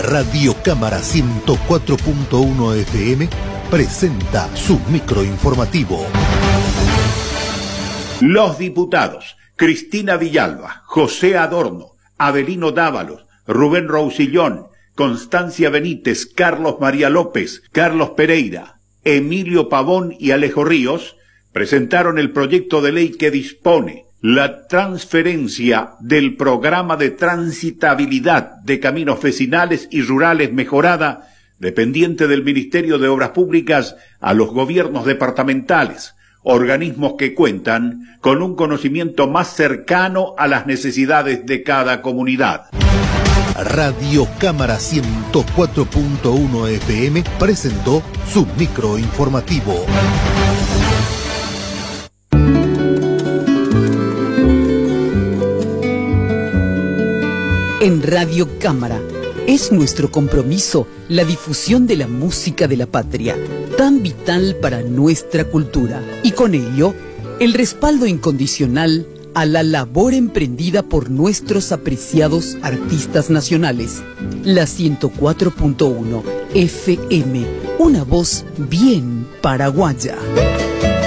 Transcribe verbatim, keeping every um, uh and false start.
Radio Cámara ciento cuatro punto uno F M presenta su microinformativo. Los diputados Cristina Villalba, José Adorno, Avelino Dávalos, Rubén Roussillón, Constancia Benítez, Carlos María López, Carlos Pereira, Emilio Pavón y Alejo Ríos presentaron el proyecto de ley que dispone la transferencia del programa de transitabilidad de caminos vecinales y rurales mejorada, dependiente del Ministerio de Obras Públicas, a los gobiernos departamentales, organismos que cuentan con un conocimiento más cercano a las necesidades de cada comunidad. Radio Cámara ciento cuatro punto uno F M presentó su microinformativo. En Radio Cámara es nuestro compromiso la difusión de la música de la patria, tan vital para nuestra cultura, y con ello el respaldo incondicional a la labor emprendida por nuestros apreciados artistas nacionales. La ciento cuatro punto uno F M, una voz bien paraguaya.